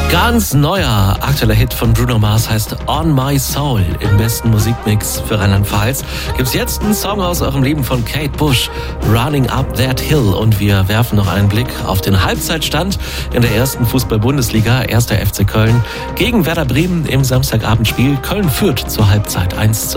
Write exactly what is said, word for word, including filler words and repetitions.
Ganz neuer aktueller Hit von Bruno Mars heißt On My Soul. Im besten Musikmix für Rheinland-Pfalz gibt's jetzt einen Song aus eurem Leben von Kate Bush, Running Up That Hill. Und wir werfen noch einen Blick auf den Halbzeitstand in der ersten Fußball-Bundesliga. Erster F C Köln gegen Werder Bremen im Samstagabendspiel. Köln führt zur Halbzeit eins zu null.